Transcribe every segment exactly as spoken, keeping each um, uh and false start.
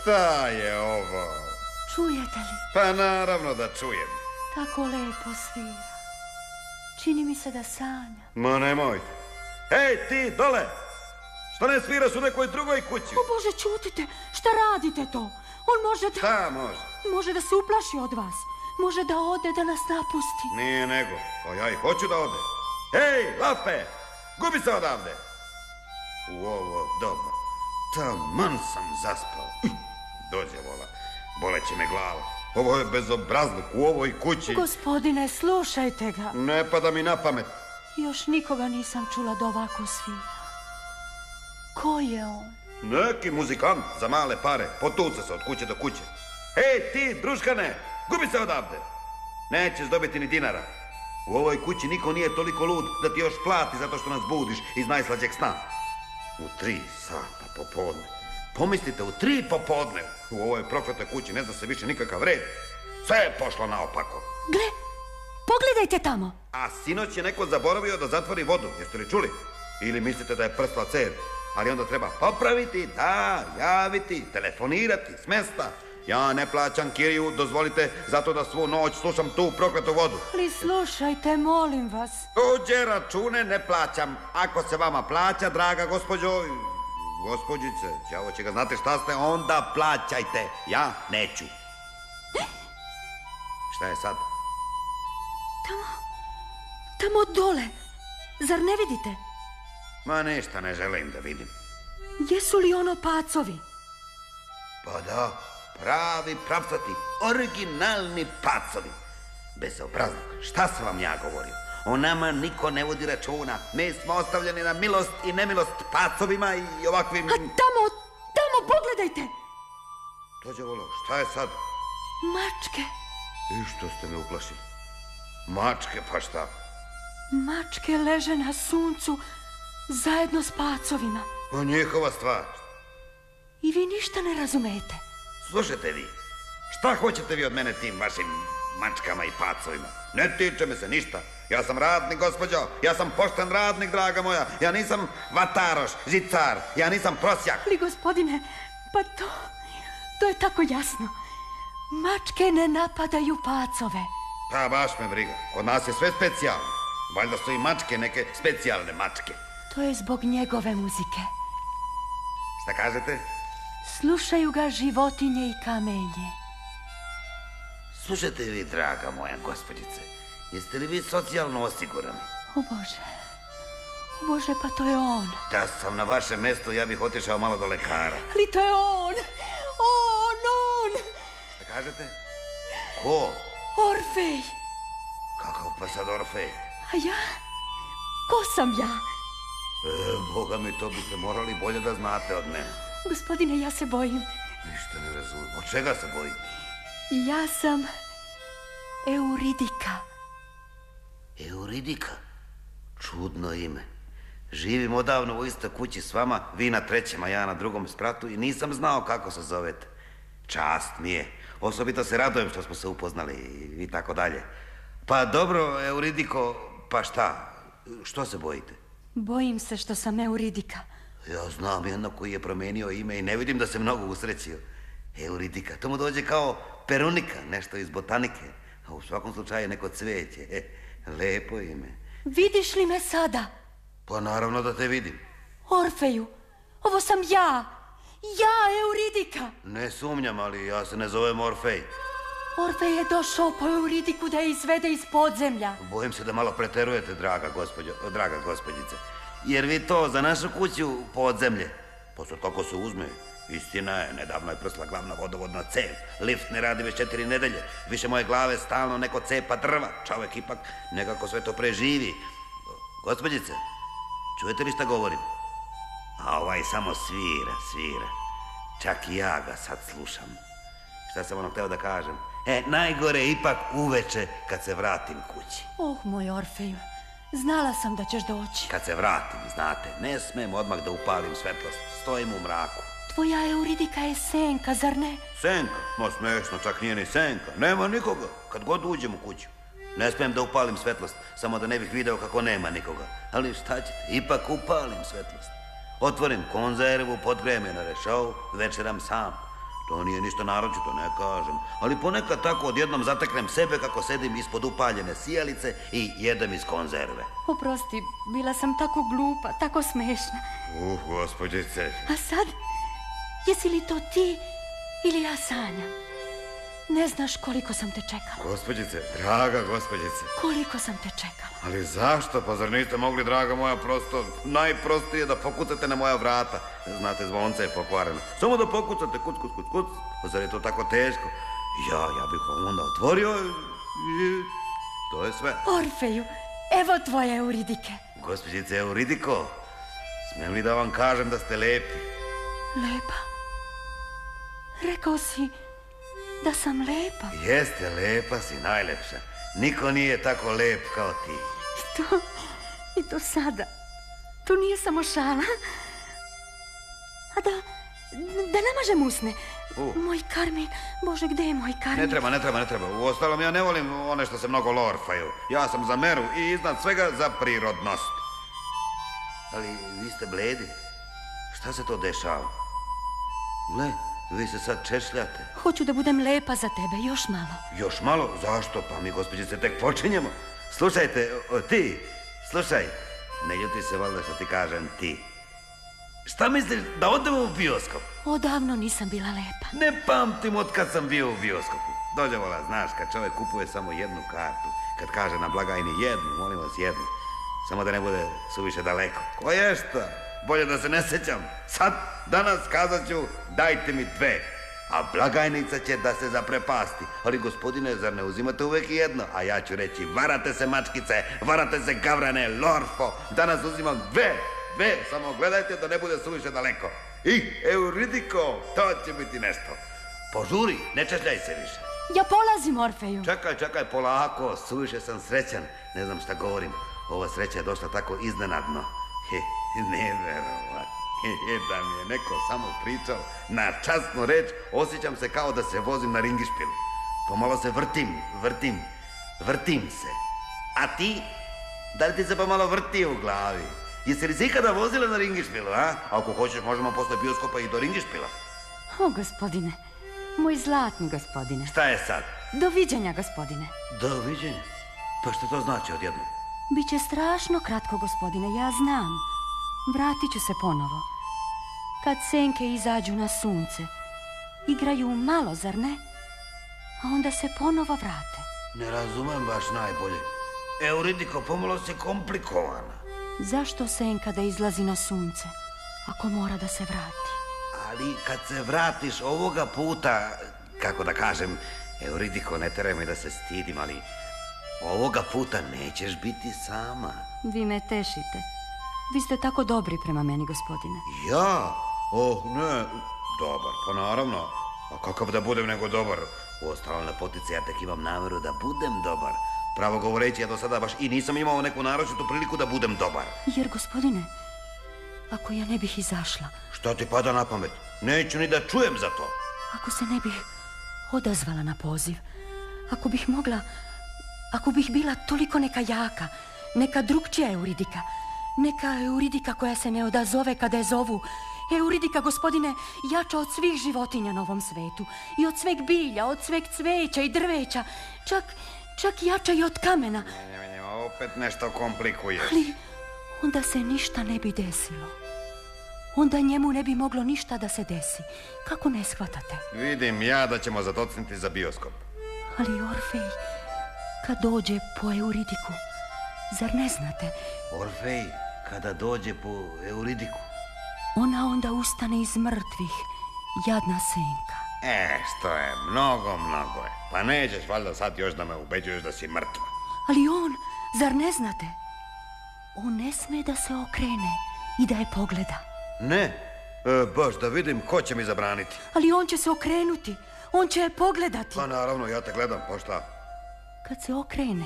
Šta je ovo? Čujete li? Pa naravno da čujem. Tako lepo svira. Čini mi se da sanja. Ma nemojte. Hej, ti, dole! Što ne sviraš u nekoj drugoj kući? O Bože, čutite! Šta radite to? On može da... Šta može? Može da se uplaši od vas. Može da ode, da nas napusti. Nije nego. Pa ja i hoću da ode. Hej, lape! Gubi se odavde! U ovo doba. Taman sam zaspao. Dođe vola. Boleće me glava. Ovo je bezobrazluk u ovoj kući. Gospodine, slušajte ga. Ne pada mi na pamet. Još nikoga nisam čula da ovako svira. Ko je on? Neki muzikant za male pare. Potuca se od kuće do kuće. Hej, ti, druškane! Gubi se odavde! Nećeš dobiti ni dinara. U ovoj kući niko nije toliko lud da ti još plati zato što nas budiš iz najslađeg sna. U tri sata popodne. Pomislite, u tri popodne. U ovoj prokletoj kući ne zna se više nikakav red. Sve je pošlo naopako. Gle, pogledajte tamo. A sinoć je neko zaboravio da zatvori vodu. Jeste li čuli? Ili mislite da je prstla cev? Ali onda treba popraviti, da, javiti, telefonirati s mesta. Ja ne plaćam kiriju, dozvolite, zato da svu noć slušam tu prokletu vodu. Ali slušajte, molim vas. Tuđe račune ne plaćam. Ako se vama plaća, draga gospođo, gospođice, đavo će ga, znate šta ste, onda plaćajte. Ja neću. Šta je sad? Tamo, tamo dole. Zar ne vidite? Ma ništa ne želim da vidim. Jesu li ono pacovi? Pa da, pravi, pravcati, originalni pacovi. Bezobrazno, šta sam vam ja govorio? O nama niko ne vodi računa. Mi smo ostavljeni na milost i nemilost pacovima i ovakvim... A tamo, tamo, pogledajte! Dođe volo, šta je sad? Mačke. I što ste me uplašili? Mačke, pa šta? Mačke leže na suncu zajedno s pacovima. O, njihova stvar. I vi ništa ne razumete. Slušajte vi, šta hoćete vi od mene tim vašim mačkama i pacovima? Ne tiče me se ništa. Ja sam radnik, gospođo. Ja sam pošten radnik, draga moja. Ja nisam vataroš, žicar. Ja nisam prosjak. Ali, gospodine, pa to... To je tako jasno. Mačke ne napadaju pacove. Pa baš me briga. Kod nas je sve specijalno. Valjda su i mačke neke specijalne mačke. To je zbog njegove muzike. Šta kažete? Slušaju ga životinje i kamenje. Slušajte vi, draga moja gospođice. Jeste li vi socijalno osigurani? O Bože, o Bože, pa to je on. Da sam na vašem mjestu, ja bih otišao malo do lekara. Ali to je on, on, on. Šta kažete? Ko? Orfej. Kakav pa sad Orfej? A ja? Ko sam ja? E, Boga mi, to biste morali bolje da znate od mene. Gospodine, ja se bojim. Ništa ne razumijem. Od čega se bojim? Ja sam Euridika. Euridika? Čudno ime. Živim odavno u istoj kući s vama, vi na trećem, a ja na drugom spratu i nisam znao kako se zovete. Čast mi je. Osobito se radujem što smo se upoznali i tako dalje. Pa dobro, Euridiko, pa šta? Što se bojite? Bojim se što sam Euridika. Ja znam jedno koji je promijenio ime i ne vidim da se mnogo usrećio. Euridika, to mu dođe kao perunika, nešto iz botanike. A u svakom slučaju neko cvijeće. E, lepo ime. Vidiš li me sada? Pa naravno da te vidim. Orfeju, ovo sam ja. Ja, Euridika. Ne sumnjam, ali ja se ne zovem Orfej. Orfej je došao po Euridiku da je izvede iz podzemlja. Bojim se da malo preterujete, draga gospođo, draga gospođice. Jer vi to za našu kuću podzemlje. Pa sad kako se uzme? Istina je, nedavno je prsla glavna vodovodna cev. Lift ne radi već četiri nedelje. Više moje glave stalno neko cepa drva. Čovjek ipak nekako sve to preživi. Gospođice, čujete li šta govorim? A ovaj samo svira, svira. Čak i ja ga sad slušam. Šta sam ono hteo da kažem? E, najgore je ipak uveče kad se vratim kući. Oh, moj Orfeju, znala sam da ćeš doći. Kad se vratim, znate, ne smem odmah da upalim svetlost. Stojim u mraku. Tvoja Euridika je senka, zar ne? Senka? Ma smešno, čak nije ni senka. Nema nikoga, kad god uđem u kuću. Ne smijem da upalim svetlost, samo da ne bih video kako nema nikoga. Ali šta ćete, ipak upalim svetlost. Otvorim konzervu, podgrejem je na rešou, večeram sam. To nije ništa naročito, ne kažem. Ali ponekad tako odjednom zateknem sebe kako sedim ispod upaljene sijalice i jedem iz konzerve. Oprosti, bila sam tako glupa, tako smešna. Uh, gospođice. A sad, jesi li to ti ili ja sanjam? Ne znaš koliko sam te čekala. Gospođice, draga gospođice. Koliko sam te čekala. Ali zašto? Pa zar niste mogli, draga moja, prosto najprostije da pokucate na moja vrata? Znate, zvonce je pokvareno. Samo da pokucate, kuc, kuc, kuc, kuc. Pa zar je to tako teško? Ja, ja bih vam onda otvorio i to je sve. Orfeju, evo tvoje Euridike. Gospođice Euridiko, smijem li da vam kažem da ste lepi? Lepa? Rekao si da sam lepa. Jeste, lepa si, najlepša. Niko nije tako lep kao ti. I to, i to sada. To nije samo šala. A da, da namažem usne. Uh. Moj Karmin, Bože, gde je moj Karmin? Ne treba, ne treba, ne treba. Uostalom, ja ne volim one što se mnogo lorfaju. Ja sam za meru i iznad svega za prirodnost. Ali vi ste bledi. Šta se to dešava? Gle, vi se sad češljate. Hoću da budem lepa za tebe, još malo. Još malo? Zašto? Pa mi, gospođice, tek počinjemo. Slušajte, o, ti, slušaj. Ne ljuti se valjda što ti kažem ti. Šta misliš, da odemo u bioskop? Odavno nisam bila lepa. Ne pamtim od kad sam bio u bioskopu. Dođe, vola, znaš, kad čovjek kupuje samo jednu kartu, kad kaže na blagajni jednu, molim vas jednu, samo da ne bude suviše daleko. Ko je šta? Bolje da se ne sjećam. Sad, danas kazat ću, dajte mi dve. A blagajnica će da se zaprepasti. Ali, gospodine, zar ne uzimate uvijek jedno? A ja ću reći, varate se, mačkice, varate se, gavrane, lorfo. Danas uzimam dve, dve, samo gledajte da ne bude suviše daleko. I, Euridiko, to će biti nešto. Požuri, ne češljaj se više. Ja polazim, Orfeju. Čekaj, čekaj, polako, suviše sam srećan. Ne znam šta govorim. Ova sreća je došla tako iznenadno. He, neverovatno. He, da mi je neko samo pričao na časnu reč, osjećam se kao da se vozim na ringišpilu. Pomalo se vrtim, vrtim, vrtim se. A ti? Da li ti se pomalo vrti u glavi? Jesi li se ikada vozila na ringišpilu, a? Ako hoćeš, možemo posle bioskopa i do ringišpila. O, gospodine, moj zlatni gospodine. Šta je sad? Doviđenja, gospodine. Doviđenja? Pa što to znači odjednom? Biće strašno kratko, gospodine, ja znam. Vratit ću se ponovo. Kad senke izađu na sunce, igraju malo, zar ne? A onda se ponovo vrate. Ne razumem baš najbolje. Euridiko, pomalo si komplikovana. Zašto senka da izlazi na sunce, ako mora da se vrati? Ali kad se vratiš ovoga puta, kako da kažem, Euridiko, ne teraj me da se stidim, ali ovoga puta nećeš biti sama. Vi me tešite. Vi ste tako dobri prema meni, gospodine. Ja? Oh, ne, dobar, pa naravno. A kakav da budem nego dobar? Uostalom, lepotice, ja tek imam nameru da budem dobar. Pravo govoreći, ja do sada baš i nisam imao neku naročitu priliku da budem dobar. Jer, gospodine, ako ja ne bih izašla... Šta ti pada na pamet? Neću ni da čujem za to. Ako se ne bih odazvala na poziv, ako bih mogla... Ako bih bila toliko neka jaka, neka drugčija Euridika, neka Euridika koja se ne odazove kada je zovu, Euridika, gospodine, jača od svih životinja na ovom svetu, i od sveg bilja, od sveg cveća i drveća, čak, čak jača i od kamena. Ne, ne, ne, opet nešto komplikuje. Ali onda se ništa ne bi desilo. Onda njemu ne bi moglo ništa da se desi. Kako ne shvatate? Vidim ja da ćemo zatocniti za bioskop. Ali Orfej, kad dođe po Euridiku, zar ne znate? Orfej, kada dođe po Euridiku? Ona onda ustane iz mrtvih, jadna senka. E, što je, mnogo, mnogo je. Pa nećeš valjda sad još da me ubeđuješ da si mrtva. Ali on, zar ne znate? On ne sme da se okrene i da je pogleda. Ne, e, baš da vidim ko će mi zabraniti. Ali on će se okrenuti, on će je pogledati. Pa naravno, ja te gledam, pa šta? Kad se okrene,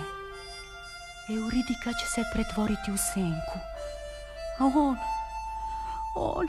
Euridika će se pretvoriti u senku. A on, on,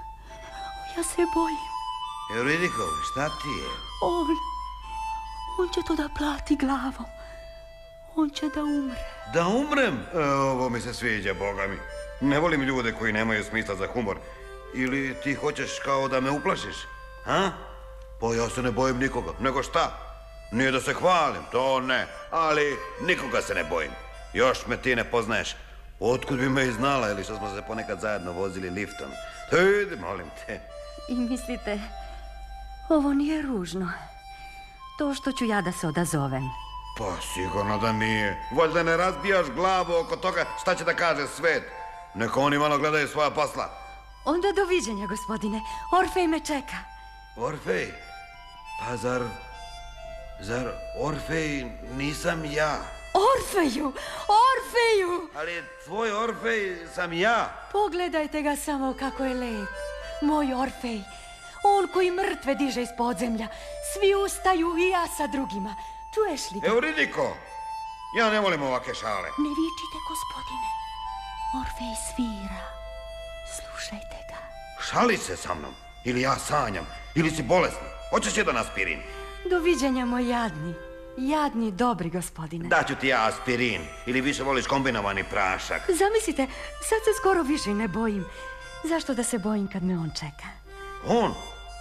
ja se bojim. Euridiko, šta ti je? On, on će to da plati glavom. On će da umre. Da umrem? E, ovo mi se sviđa, boga mi. Ne volim ljude koji nemaju smisla za humor. Ili ti hoćeš kao da me uplašiš? A? Pa ja se ne bojim nikoga, nego šta? Nije da se hvalim, to ne, ali nikoga se ne bojim. Još me ti ne poznaješ. Otkud bi me i znala, ili što smo se ponekad zajedno vozili liftom. Idi, molim te. I mislite, ovo nije ružno. To što ću ja da se odazovem. Pa sigurno da nije. Valjda ne razbijaš glavu oko toga šta će da kaže svet. Neka oni malo gledaju svoja posla. Onda doviđenja, gospodine. Orfej me čeka. Orfej? Pa zar... Zar Orfej nisam ja? Orfeju! Orfeju! Ali tvoj Orfej sam ja. Pogledajte ga samo kako je lep. Moj Orfej. On koji mrtve diže iz podzemlja. Svi ustaju i ja sa drugima. Čuješ li ga? Euridiko! Ja ne volim ovake šale. Ne vičite, gospodine. Orfej svira. Slušajte ga. Šali se sa mnom. Ili ja sanjam. Ili si bolesni. Hoćeš jedan aspirin? Doviđenja, moj jadni. Jadni, dobri gospodine. Daću ti ja aspirin. Ili više voliš kombinovani prašak. Zamislite, sad se skoro više i ne bojim. Zašto da se bojim kad me on čeka? On?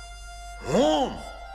On?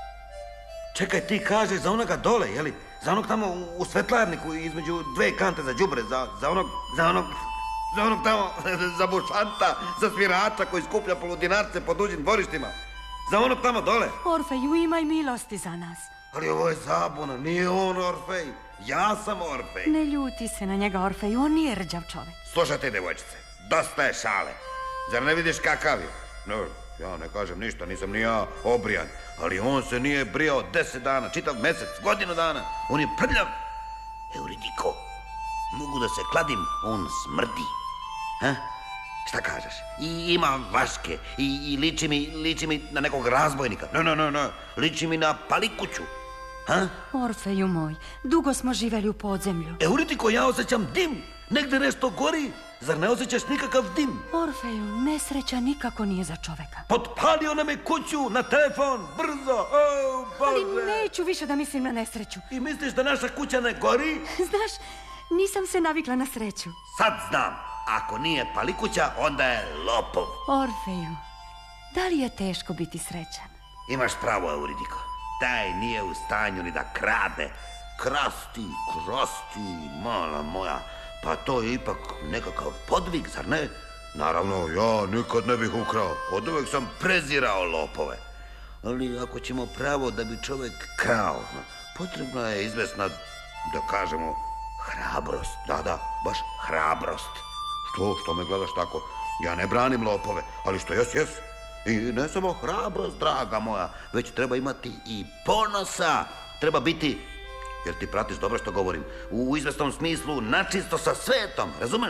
Čekaj, ti kažeš za onoga dole, jeli? Za onog tamo u, u svetlarniku između dve kante za đubre, za, za onog, za onog, za onog tamo, za bušanta, za svirača koji skuplja poludinarce po tuđim dvorištima. Za onog tamo dole. Orfeju, imaj milosti za nas. Ali ovo je zabuna, nije on Orfej. Ja sam Orfej. Ne ljuti se na njega, Orfeju, on nije rđav čovek. Slušajte, devojčice, dosta je šale. Zar ne vidiš kakav je? No, ja ne kažem ništa, nisam ni ja obrijan. Ali on se nije brijao deset dana, čitav mesec, godinu dana. On je prljav. Euridiko, mogu da se kladim, on smrdi. Ha? Šta kažeš? I ima vaške i, i liči mi, liči mi na nekog razbojnika. No, no, no, no, liči mi na palikuću. Ha? Orfeju moj, dugo smo živeli u podzemlju. Euridiko, ja osjećam dim. Negde nešto gori. Zar ne osjećaš nikakav dim? Orfeju, nesreća nikako nije za čoveka. Potpalio nam je kuću na telefon, brzo, o, Bože! Ali neću više da mislim na nesreću. I misliš da naša kuća ne gori? Znaš, nisam se navikla na sreću. Sad znam, ako nije palikuća, onda je lopov. Orfeju, da li je teško biti srećan? Imaš pravo, Euridiko. Taj nije u stanju ni da krade. Krasti, krasti, mala moja. Pa to je ipak nekakav podvig, zar ne? Naravno, ja nikad ne bih ukrao. Od uvek sam prezirao lopove. Ali ako ćemo pravo da bi čovjek krao, potrebna je izvesna, da kažemo, hrabrost. Da, da, baš hrabrost. Što, što me gledaš tako? Ja ne branim lopove, ali što jes, jes. I ne samo hrabrost, draga moja, već treba imati i ponosa. Treba biti... Jer ti pratiš dobro što govorim. U izvesnom smislu načisto sa svetom, razumeš?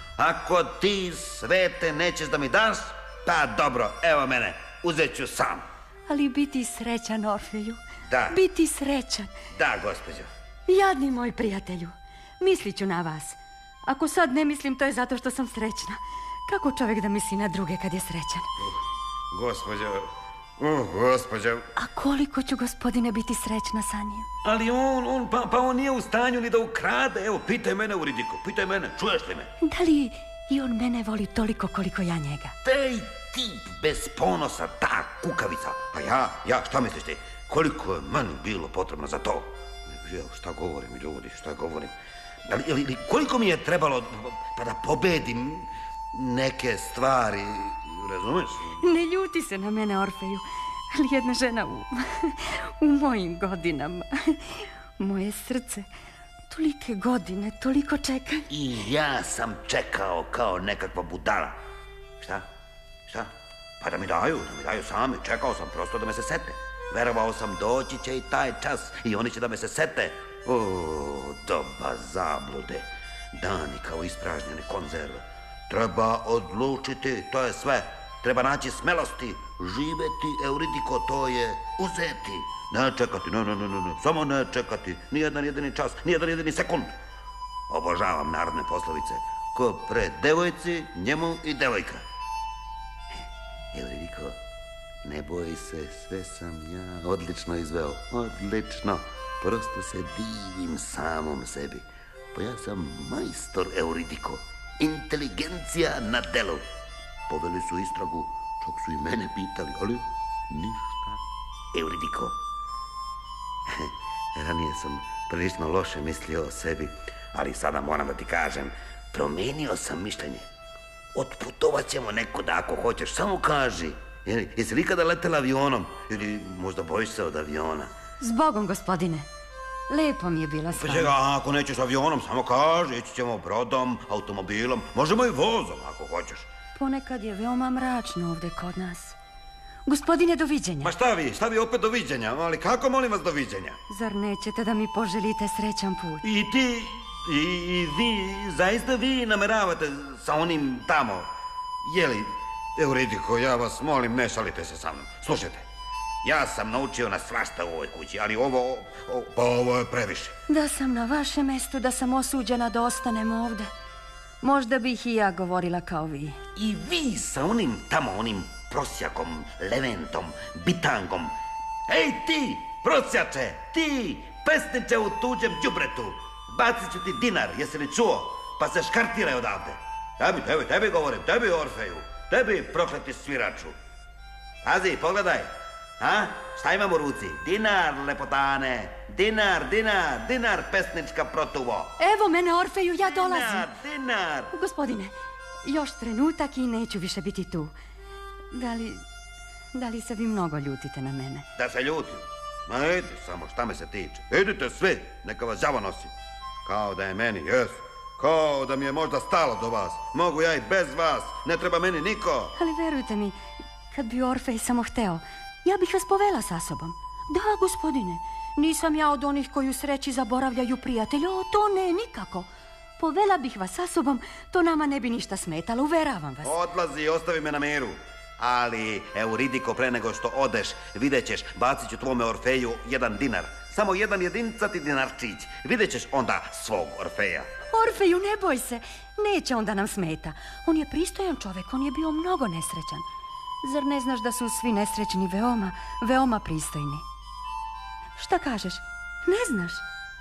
Ako ti svete nećeš da mi daš, pa dobro, evo mene, uzet ću sam. Ali biti srećan, Orfeju. Da. Biti srećan. Da, gospođo. Jadni moj prijatelju, mislit ću na vas. Ako sad ne mislim, to je zato što sam srećna. Kako čovjek da misli na druge kad je srećan? Uh, gospođo, uh, gospođo. A koliko ću, gospodine, biti srećna sa njim? Ali on, on, pa, pa on nije u stanju ni da ukrade. Evo, pitaj mene, Euridiko, pitaj mene, čuješ li me? Da li i on mene voli toliko koliko ja njega? Taj tip bez ponosa, ta kukavica. A ja, ja, šta misliš ti? Koliko je meni bilo potrebno za to? Evo, šta govorim, ljudi, šta govorim? Ali, ali koliko mi je trebalo pa da pobedim neke stvari, razumeš? Ne ljuti se na mene, Orfeju, ali jedna žena u, u mojim godinama, moje srce, tolike godine, toliko čeka. I ja sam čekao kao nekakva budala. Šta? Šta? Pa da mi daju, da mi daju sami. Čekao sam prosto da me se sete. Verovao sam doći će i taj čas i oni će da me se sete. O, doba zablude. Dani kao ispražnjene konzerve. Treba odlučiti, to je sve. Treba naći smelosti. Živeti, Euridiko, to je uzeti. Ne čekati, ne, ne, ne, ne, samo ne čekati. Nijedan jedini čas, nijedan jedini sekund. Obožavam narodne poslovice. Ko pre devojci, njemu i devojka. Euridiko, ne boj se, sve sam ja odlično izveo. Odlično. Prosto se divim samom sebi. Pa ja sam majstor, Euridiko. Inteligencija na delu. Poveli su istragu, čak su i mene pitali, ali ništa. Euridiko, ranije sam prilično loše mislio o sebi, ali sada moram da ti kažem, promenio sam mišljenje. Otputovat ćemo nekuda ako hoćeš, samo kaži. Jesi li ikada letela avionom? Ili možda bojiš se od aviona? Zbogom, gospodine. Lepo mi je bila s vama. A ako nećeš avionom, samo kaži, ići ćemo brodom, automobilom, možemo i vozom ako hoćeš. Ponekad je veoma mračno ovde kod nas. Gospodine, doviđenja. Pa šta vi, šta vi opet doviđenja? Ali kako, molim vas, doviđenja? Zar nećete da mi poželite srećan put? I ti, i, i vi, zaista vi nameravate sa onim tamo, jeli, Euridiko, ja vas molim, ne šalite se sa mnom. Slušajte, ja sam naučio na svašta u ovoj kući, ali ovo, o, pa ovo je previše. Da sam na vašem mestu, da sam osuđena da ostanem ovde, možda bih i ja govorila kao vi. I vi sa onim tamo, onim prosjakom, leventom, bitangom. Ej ti, prosjače, ti, pesniče u tuđem đubretu, bacit ću ti dinar, jesi li čuo? Pa se škartiraj odavde. Tebi, tebi, tebi govorim, tebi Orfeju, tebi prokleti sviraču. Pazi, pogledaj, a? Šta imam u ruci? Dinar, lepotane, dinar, dinar, dinar, pesnička protuvo. Evo mene, Orfeju, ja dolazim. Dinar, dinar. Gospodine, još trenutak i neću više biti tu. Da li, da li se vi mnogo ljutite na mene? Da se ljutim? Ma idi samo, šta me se tiče. Idite svi, neka vas đavo nosi. Kao da je meni, jes. Kao da mi je možda stalo do vas. Mogu ja i bez vas, ne treba meni niko. Ali verujte mi, kad bi Orfej samo hteo, ja bih vas povela sa sobom. Da, gospodine, nisam ja od onih koji u sreći zaboravljaju prijatelja. O, to ne, nikako. Povela bih vas sa sobom, to nama ne bi ništa smetalo, uveravam vas. Odlazi i ostavi me na miru. Ali, Euridiko, pre nego što odeš, vidjet ćeš, bacit ću tvome Orfeju jedan dinar. Samo jedan jedincati dinarčić. Vidjet ćeš onda svog Orfeja. Orfeju, ne boj se, neće onda nam smeta. On je pristojan čovek, on je bio mnogo nesrećan. Zar ne znaš da su svi nesrećni veoma, veoma pristojni? Šta kažeš? Ne znaš?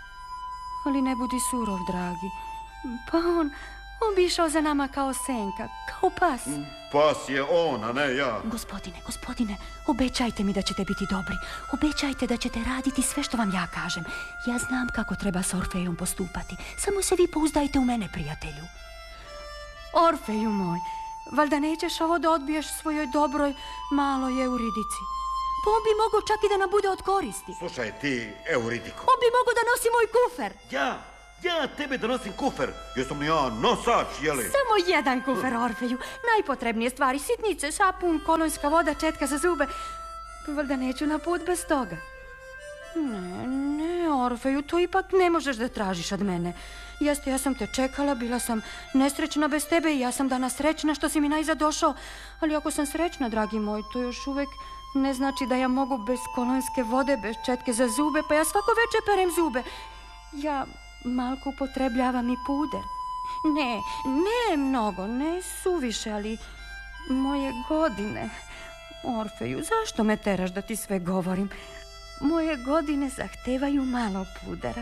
Ali ne budi surov, dragi. Pa on, on bi išao za nama kao senka, kao pas. Pas je on, a ne ja. Gospodine, gospodine, obećajte mi da ćete biti dobri. Obećajte da ćete raditi sve što vam ja kažem. Ja znam kako treba s Orfejom postupati. Samo se vi pouzdajte u mene, prijatelju. Orfeju moj, valjda nećeš ovo da odbiješ svojoj dobroj, maloj Euridici. Pa on bi mogao čak i da nam bude od koristi. Slušaj ti, Euridiko. On bi mogao da nosi moj kufer. Ja, ja tebe da nosim kufer. Jesam li ja nosač, jeli? Samo jedan kufer, Orfeju. Najpotrebnije stvari, sitnice, sapun, kolonjska voda, četka za zube. Valjda neću na put bez toga. Ne, ne, Orfeju, to ipak ne možeš da tražiš od mene. Jeste, ja sam te čekala, bila sam nesrećna bez tebe i ja sam danas srećna što si mi najzad došao. Ali ako sam srećna, dragi moj, to još uvek ne znači da ja mogu bez kolonjske vode, bez četke za zube, pa ja svako veče perem zube. Ja malko upotrebljavam i puder. Ne, ne mnogo, ne suviše, ali moje godine... Orfeju, zašto me teraš da ti sve govorim? Moje godine zahtevaju malo pudera.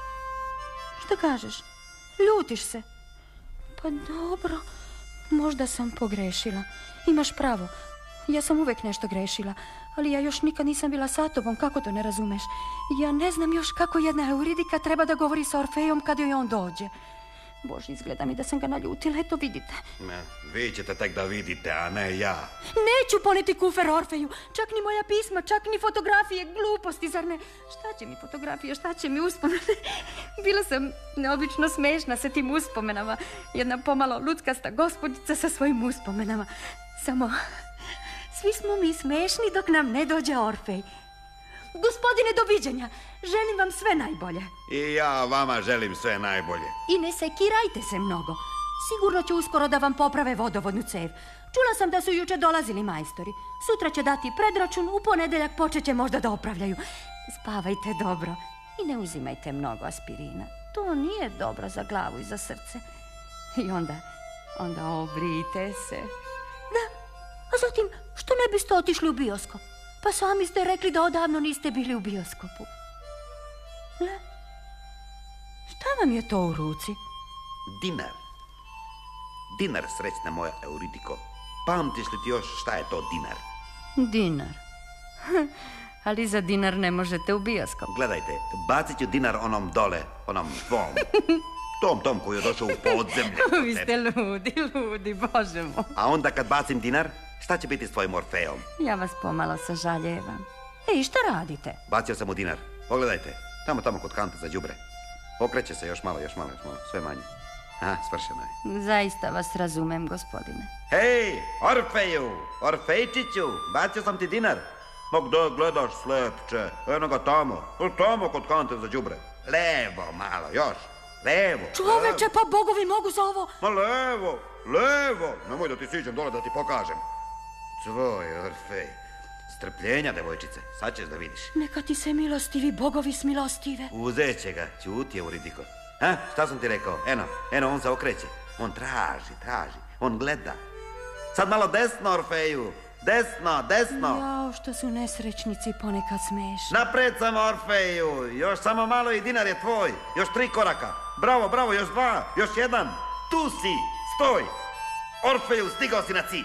Šta kažeš? Ljutiš se? Pa dobro, možda sam pogrešila. Imaš pravo, ja sam uvek nešto grešila, ali ja još nikad nisam bila sa tobom, kako to ne razumeš? Ja ne znam još kako jedna Euridika treba da govori sa Orfejom kad joj on dođe. Bože, izgleda mi da sam ga naljutila, eto vidite. Ne, vi ćete tek da vidite, a ne ja. Neću poneti kufer Orfeju, čak ni moja pisma, čak ni fotografije, gluposti, zar ne? Šta će mi fotografije, šta će mi uspomene? Bila sam neobično smešna sa tim uspomenama, jedna pomalo luckasta gospođica sa svojim uspomenama. Samo, svi smo mi smešni dok nam ne dođe Orfej. Gospodine, doviđenja, želim vam sve najbolje. I ja vama želim sve najbolje. I ne sekirajte se mnogo. Sigurno će uskoro da vam poprave vodovodnu cev. Čula sam da su juče dolazili majstori. Sutra će dati predračun, u ponedeljak počet će možda da opravljaju. Spavajte dobro i ne uzimajte mnogo aspirina. To nije dobro za glavu i za srce. I onda, onda obrijte se. Da, a zatim, što ne biste otišli u bioskop? Pa sami ste rekli da odavno niste bili u bioskopu. Le, šta vam je to u ruci? Dinar. Dinar, srećna moja Euridiko. Pamtiš li ti još šta je to dinar? Dinar. Ali za dinar ne možete u bioskop. Gledajte, bacit ću dinar onom dole, onom tvom. Tom, tom koji je došao u podzemlje. Vi ste ludi, ludi, Bože moj. A onda kad bacim dinar, šta će biti s tvojim Orfeom? Ja vas pomalo sažaljevam. Ej, šta radite? Bacio sam u dinar. Pogledajte, tamo, tamo kod kanta za đubre. Okreće se još malo, još malo, još malo, sve manje. A, svršeno je. Zaista vas razumem, gospodine. Hej, Orfeju, Orfejčiću, bacio sam ti dinar. Ma gdje gledaš, slepče? Eno ga tamo, tamo kod kante za đubre. Levo malo, još, levo. Čoveče, pa bogovi mogu za ovo. Ma levo, levo. Nemoj da ti siđem dole da ti pokažem. Tvoj Orfej. Strpljenja, devojčice, sad ćeš da vidiš. Neka ti se milostivi bogovi smilostive. Uzet će ga, ćuti, Euridiko. Ha, šta sam ti rekao? Eno, eno, on se okreće. On traži, traži, on gleda. Sad malo desno, Orfeju. Desno, desno. Jao, što su nesrećnici ponekad smešni. Napred samo, Orfeju. Još samo malo i dinar je tvoj. Još tri koraka. Bravo, bravo, još dva, još jedan. Tu si, stoj. Orfeju, stigao si na cilj.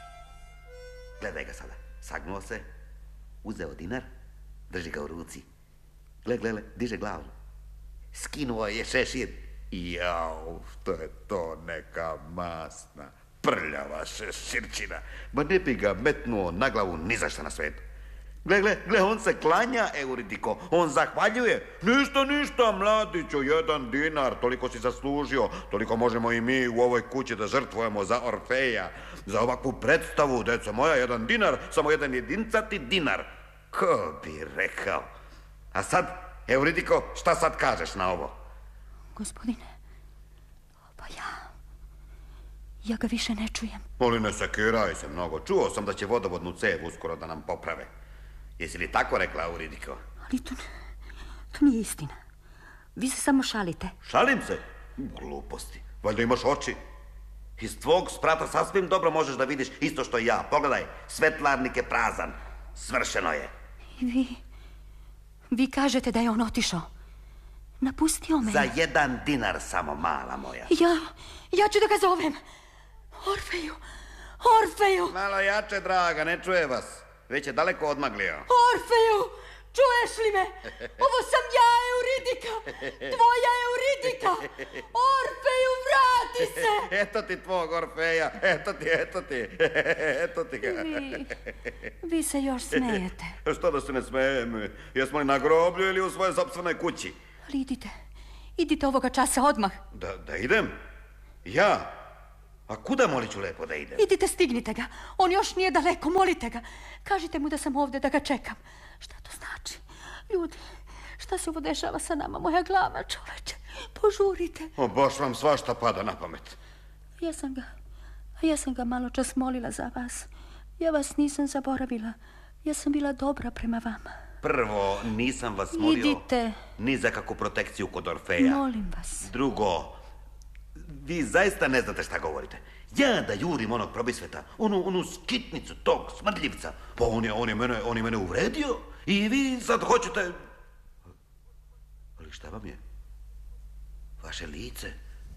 Gledaj ga sada. Sagnuo se, uzeo dinar, drži ga u ruci. Gle, gle, gle, diže glavu. Skinuo je šešir. Jao, što je to neka masna, prljava šeširčina. Ma ne bi ga metnuo na glavu ni za šta na svetu. Gle, gle, gle, on se klanja, Euridiko. On zahvaljuje. Ništa, ništa, mladiću, jedan dinar, toliko si zaslužio. Toliko možemo i mi u ovoj kući da žrtvujemo za Orfeja. Za ovakvu predstavu, deco moja, jedan dinar, samo jedan jedincati dinar. Ko bi rekao? A sad, Euridiko, šta sad kažeš na ovo? Gospodine, pa ja... Ja ga više ne čujem. Ali ne sekiraj se mnogo. Čuo sam da će vodovodnu cev uskoro da nam poprave. Jesi li tako rekla, Euridiko? Ali to, to nije istina. Vi se samo šalite. Šalim se? Gluposti. Valjda imaš oči. Iz tvog sprata sasvim dobro možeš da vidiš isto što i ja. Pogledaj, svetlarnik je prazan. Svršeno je. I vi... Vi kažete da je on otišao. Napustio me. Za jedan dinar samo, mala moja. Ja... Ja ću da ga zovem. Orfeju! Orfeju! Malo jače, draga, ne čuje vas. Već je daleko odmaglio. Orfeju! Čuješ li me? Ovo sam ja, Euridika! Tvoja Euridika! Orfeju, vrati se! Eto ti tvog Orfeja, eto ti, eto ti, eto ti ga. Vi, vi se još smejete. Što da se ne smijem? Jesmo li na groblju ili u svojoj sopstvenoj kući? Ali idite, idite ovoga časa odmah. Da, da idem? Ja? A kuda, moliću, lepo da idem? Idite, stignite ga. On još nije daleko, molite ga. Kažite mu da sam ovdje, da ga čekam. Šta to znači? Ljudi, šta se ovo dešava sa nama? Moja glava, čoveče. Požurite. O, baš vam svašta pada na pamet. Ja sam ga, ja sam ga malo čas molila za vas. Ja vas nisam zaboravila. Ja sam bila dobra prema vama. Prvo, nisam vas molio... Idite. Ni za kakvu protekciju kod Orfeja. Molim vas. Drugo, vi zaista ne znate šta govorite. Ja da jurim onog probisveta, onu, onu skitnicu tog smrdljivca, pa on je, on je mene, on je mene uvredio i vi sad hoćete... Ali šta vam je? Vaše lice?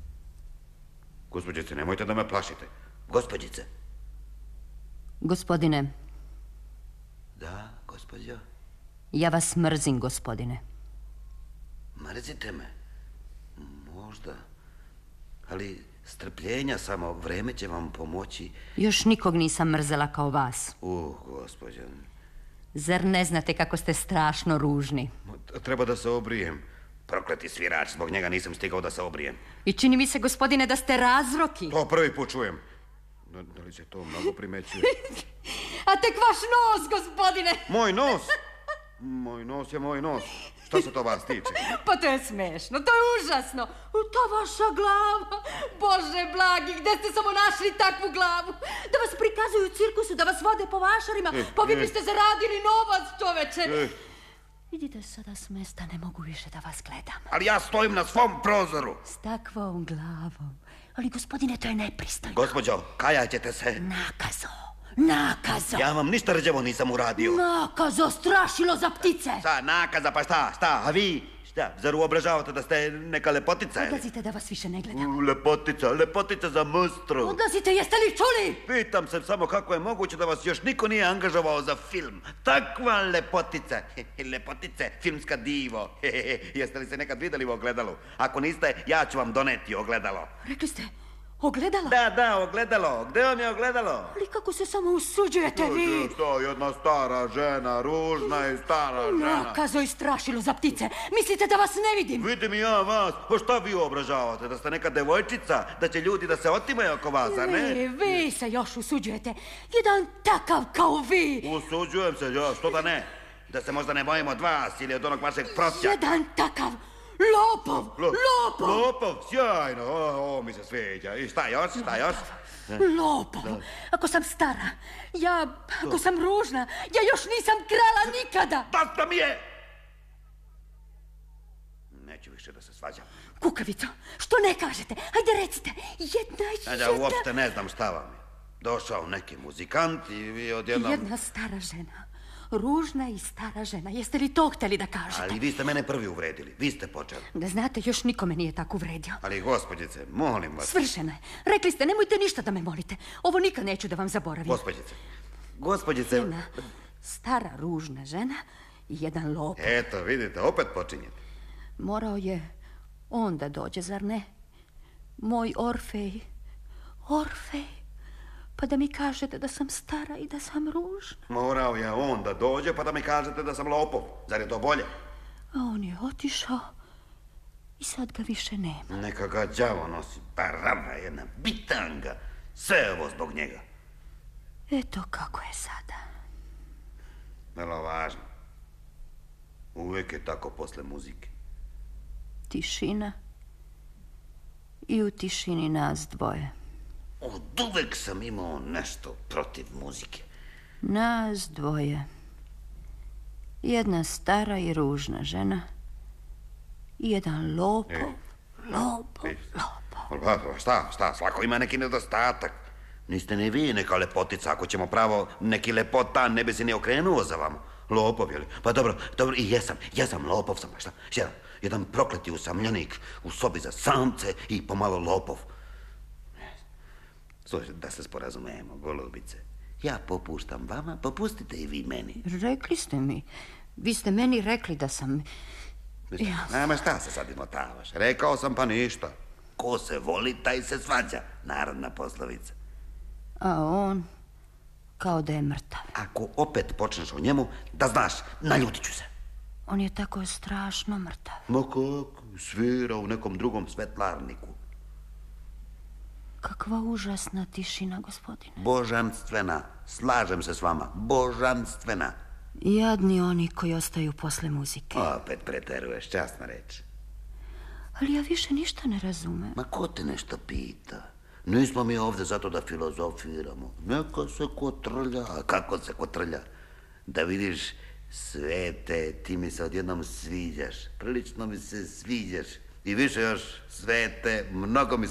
Gospođice, nemojte da me plašite. Gospođice. Gospodine. Da, gospođo? Ja vas mrzim, gospodine. Mrzite me? Možda. Ali strpljenja samo, vreme će vam pomoći. Još nikog nisam mrzela kao vas. Uh, gospođo. Zar ne znate kako ste strašno ružni? Treba da se obrijem. Prokleti svirač, zbog njega nisam stigao da se obrijem. I čini mi se, gospodine, da ste razroki. To prvi put čujem. Da, da li se to mnogo primećuje? A tek vaš nos, gospodine. Moj nos? Moj nos je moj nos. Šta se to vas tiče? Pa to je smešno, to je užasno. Ta vaša glava. Bože blagi, gde ste samo našli takvu glavu? Da vas prikazuju u cirkusu, da vas vode po vašarima. Eh, pa vi eh. biste zaradili novac, čoveče. Eh. Idite sada s mesta, ne mogu više da vas gledam. Ali ja stojim na svom prozoru. S takvom glavom. Ali, gospodine, to je nepristojno. Gospođo, kajaćete se. Nakazo, nakazo. Ja vam ništa rđevo nisam uradio. Nakazo, strašilo za ptice. Šta, nakaza, pa šta, šta? A vi? Šta, zar uobražavate da ste neka lepotica, ili? Odlazite da vas više ne gledam. U, Lepotica, lepotica za mustru. Odlazite, jeste li čuli? Pitam se samo kako je moguće da vas još niko nije angažovao za film. Takva lepotica. Lepotice, filmska divo. Jeste li se nekad vidjeli u ogledalu? Ako niste, ja ću vam doneti ogledalo. Rekli ste, ogledalo? Da, da, ogledalo. Gde vam je ogledalo? Ali kako se samo usuđujete vi? Što, jedna stara žena, ružna i stara žena. Nakazo i strašilo za ptice. Mislite da vas ne vidim? Vidim i ja vas. Pa šta vi obražavate? Da ste neka devojčica? Da će ljudi da se otimaju oko vas, a ne? Ne, vi se još usuđujete. Jedan takav kao vi. Usuđujem se, ja, što da ne? Da se možda ne bojim od vas ili od onog vašeg prosjaka. Jedan takav lopov, Lo- lopov. Lopov, sjajno, o, ovo mi se sviđa. I šta još, šta još? Lopov. Ako sam stara, ja, ako sam ružna, ja još nisam krala nikada. Dosta mi je! Neću više da se svađam. Kukavico, što ne kažete? Ajde recite, jedna, Ja jedna... uopšte ne znam šta vam je. Došao neki muzikant i vi odjednom... Jedna stara žena. Ružna i stara žena. Jeste li to htjeli da kažete? Ali vi ste mene prvi uvredili. Vi ste počeli. Da znate, još nikome nije tako uvredio. Ali, gospođice, molim vas... Svršeno je. Rekli ste, nemojte ništa da me molite. Ovo nikad neću da vam zaboravim. Gospođice, gospođice... Jedna stara, ružna žena i jedan lopov. Eto, vidite, opet počinjete. Morao je on da dođe, zar ne? Moj Orfej. Orfej. Pa da mi kažete da sam stara i da sam ružna. Morao je on da dođe pa da mi kažete da sam lopov. Zar je to bolje? A on je otišao i sad ga više nema. Neka ga đavo nosi. Baraba jedna, bitanga. Sve je ovo zbog njega. Eto kako je sada. Vrlo važno. Uvijek je tako posle muzike. Tišina i u tišini nas dvoje. Od uvek sam imao nešto protiv muzike. Nas dvoje. Jedna stara i ružna žena i jedan lopov, E. lopov, E. lopov. Pa, šta, šta, svako ima neki nedostatak. Niste ni vi neka lepotica, ako ćemo pravo neki lepotan, ne bi se ni okrenuo za vama. Lopov, jel? Pa dobro, dobro, i jesam, jesam, lopov sam, pa šta? Jedan, jedan prokleti usamljenik u sobi za samce i pomalo lopov. Slušajte, da se sporazumemo, golubice. Ja popuštam vama, popustite i vi meni. Rekli ste mi, vi ste meni rekli da sam... Ja. Nema šta se sad imotavaš. Rekao sam pa ništa. Ko se voli, taj se svađa. Narodna poslovica. A on kao da je mrtav. Ako opet počneš o njemu, da znaš, naljutit ću se. On je tako strašno mrtav. Ma kako, svira u nekom drugom svetlarniku. Kakva užasna tišina, gospodine. Božanstvena, slažem se s vama, božanstvena. Jadni oni koji ostaju posle muzike. Opet preteruješ, časna reč. Ali ja više ništa ne razumem. Ma ko te nešto pita? Nismo mi ovdje zato da filozofiramo. Neka se kotrlja, a kako se kotrlja? Da vidiš, Svete, ti mi se odjednom sviđaš. Prilično mi se sviđaš. I više još, Svete, mnogo mi